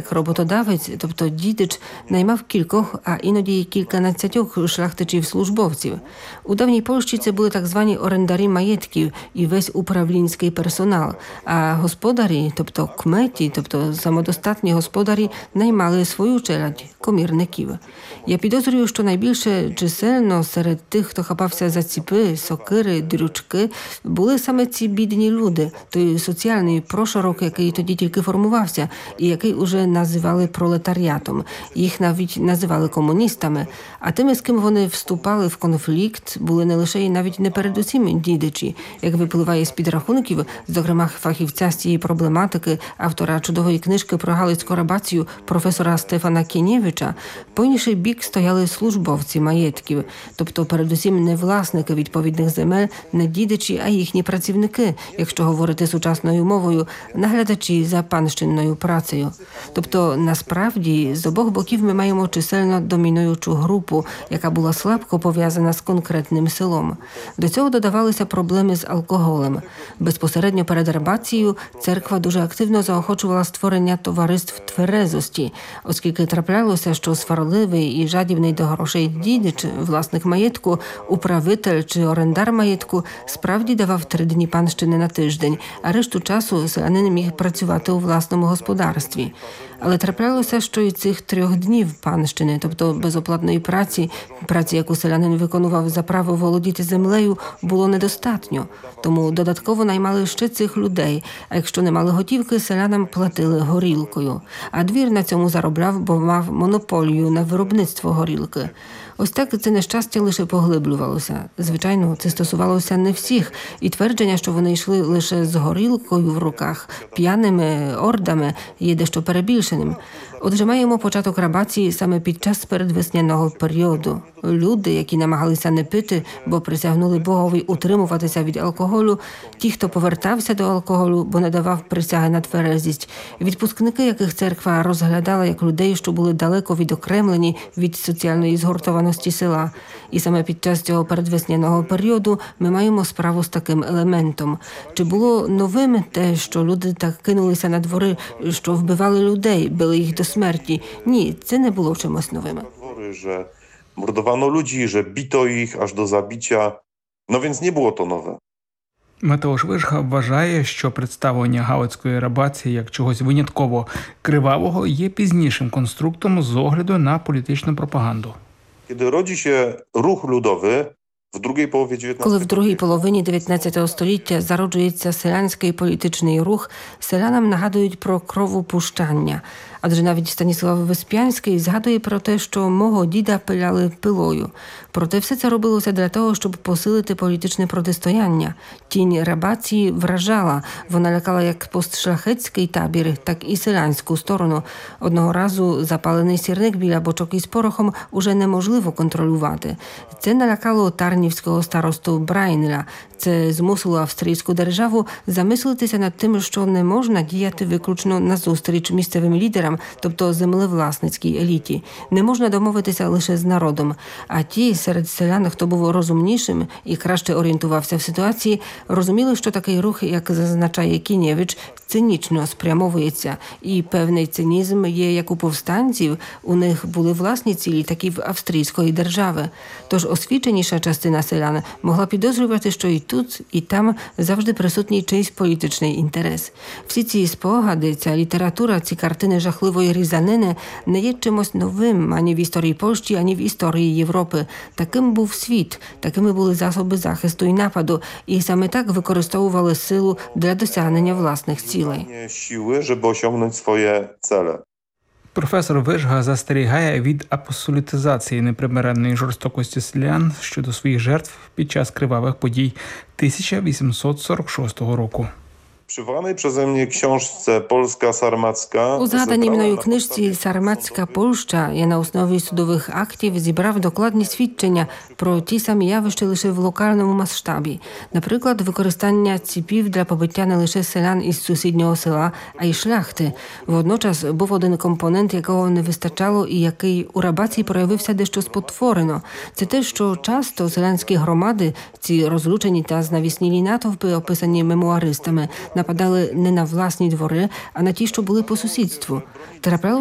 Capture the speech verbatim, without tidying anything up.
як роботодавець, тобто дідич, наймав кількох, а іноді кільканадцятьох шляхтичів-службовців. У давній Польщі це були так звані орендарі маєтків і весь управлінський персонал, а господарі, тобто кметі, тобто самодостатні господарі, наймали свою челядь – комірників. Я підозрюю, що найбільше чисельно серед тих, хто хапався за ціпи, сокири, дрючки, були саме ці бідні люди, той соціальний прошарок, який тоді тільки формувався і який уже називали пролетаріатом. Їх навіть називали комуністами, а тими, з ким вони вступали в конфлікт, були не лише і навіть не передусім дідичі, як випливає з підрахунків, зокрема фахівця з цієї проблематики, автора чудової книжки про галицьку рабацію професора Стефана Кінєвича, по інший бік стояли службовці маєтків, тобто передусім не власники відповідних земель, не дідичі, а їхні працівники, якщо говорити сучасною мовою, наглядачі за панщинною працею. Тобто, насправді, з обох боків ми маємо чисельно домінуючу групу, яка була слабко пов'язана з конкретним селом. До цього додавалися проблеми з алкоголем. Безпосередньо перед рабацією церква дуже активно заохочувала створення товариств тверезості, оскільки траплялося, що сварливий і жадібний до грошей дідич, власник маєтку, управитель чи орендар маєтку справді давав три дні панщини на тиждень, а решту часу селянин міг працювати у власному господарстві. Але траплялося, що і цих трьох днів панщини, тобто безоплатної праці, праці, яку селянин виконував за право володіти землею, було недостатньо. Тому додатково наймали ще цих людей, а якщо не мали готівки, селянам платили горілкою. А двір на цьому заробляв, бо мав монополію на виробництво горілки. Ось так це нещастя лише поглиблювалося. Звичайно, це стосувалося не всіх, і твердження, що вони йшли лише з горілкою в руках, п'яними ордами, є дещо перебільшеним. Отже, маємо початок рабації саме під час передвесняного періоду. Люди, які намагалися не пити, бо присягнули Богові утримуватися від алкоголю, ті, хто повертався до алкоголю, бо не давав присяги на тверезість, відпускники, яких церква розглядала як людей, що були далеко відокремлені від соціальної згуртованості села. І саме під час цього передвесняного періоду ми маємо справу з таким елементом. Чи було новим те, що люди так кинулися на двори, що вбивали людей, били їх до смерті? Ні, це не було чимось новим. Mordowano ludzi, że bito ich aż do zabicia. No więc nie było to nowe. Матеуш Вижга вважає, що представлення галицької рабації як чогось винятково кривавого є пізнішим конструктом з огляду на політичну пропаганду. Kiedy rodzi się ruch ludowy, в другій половині дев'ятнадцятого Коли в другій половині дев'ятнадцятого століття зароджується селянський політичний рух, селянам нагадують про кровопущання. Адже навіть Станіслав Виспянський згадує про те, що мого діда пиляли пилою. Проте все це робилося для того, щоб посилити політичне протистояння. Тінь рабації вражала. Вона лякала як постшляхетський табір, так і селянську сторону. Одного разу запалений сірник біля бочок із порохом уже неможливо контролювати. Це налякало тарнівського старосту Брайнля. Це змусило австрійську державу замислитися над тим, що не можна діяти виключно назустріч місцевим лідерам, тобто землевласницькій еліті. Не можна домовитися лише з народом. А ті серед селян, хто був розумнішим і краще орієнтувався в ситуації, розуміли, що такий рух, як зазначає Кінєвич, цинічно спрямовується. І певний цинізм є як у повстанців, у них були власні цілі, так і в австрійської держави. Тож освіченіша частина селян могла підозрювати, що і тут, і там завжди присутній чийсь політичний інтерес. Всі ці спогади, ця література, ці картини жахливої різанини не є чимось новим ані в історії Польщі, ані в історії Європи. Таким був світ, такими були засоби захисту і нападу, і саме так використовували силу для досягнення власних цілей. Siły, żeby osiągnąć swoje cele. Професор Вижга застерігає від апосолітизації непримиренної жорстокості селян щодо своїх жертв під час кривавих подій тисяча вісімсот сорок шостого року. Przywołanej przeze mnie książce Polska Sarmacka У згаданій мною книжці «Сарматська Польща» я на основі судових актів зібрав докладні свідчення про ті самі явища лише в локальному масштабі. Наприклад, використання ціпів для побиття не лише селян із сусіднього села, а й шляхти. Водночас був один компонент, якого не вистачало і який у рабації проявився дещо спотворено. Це те, що часто селянські громади, ці розлучені та знавіснілі натовпи, описані мемуаристами, нападали не на власні двори, а на ті, що були по сусідству. Трапляло